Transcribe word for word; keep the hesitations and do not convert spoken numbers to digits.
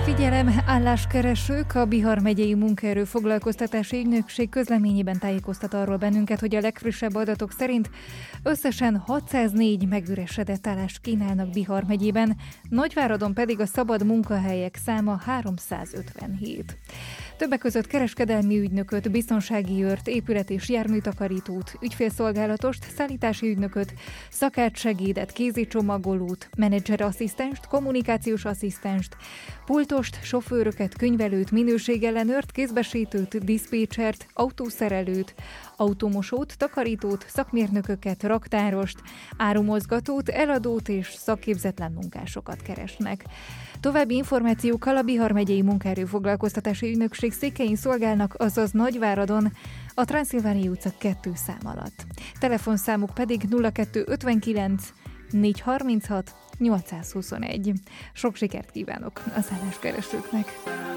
Figyelem, álláskeresők! A Bihar megyei munkaerő foglalkoztatási ügynökség közleményében tájékoztat arról bennünket, hogy a legfrissebb adatok szerint összesen hatszáznégy megüresedett állást kínálnak Bihar megyében, Nagyváradon pedig a szabad munkahelyek száma háromszázötvenhét. Többek között kereskedelmi ügynököt, biztonsági őrt, épület- és járműtakarítót, ügyfélszolgálatost, szállítási ügynököt, szakácsegédet, kézicsomagolót, menedzserasszisztenst, kommunikációs asszisztenst, pultost, sofőröket, könyvelőt, minőségellenőrt, kézbesítőt, diszpécsert, autószerelőt, automosót, takarítót, szakmérnököket, raktárost, árumozgatót, eladót és szakképzetlen munkásokat keresnek. További információkkal a Bihar megyei munkaerő foglalkoztatási ügynökség székein szolgálnak, azaz Nagyváradon, a Transzilvániai utca kettő szám alatt. Telefonszámuk pedig nulla kettő ötvenkilenc négyszázharminchat nyolcszázhuszonegy. Sok sikert kívánok az álláskeresőknek!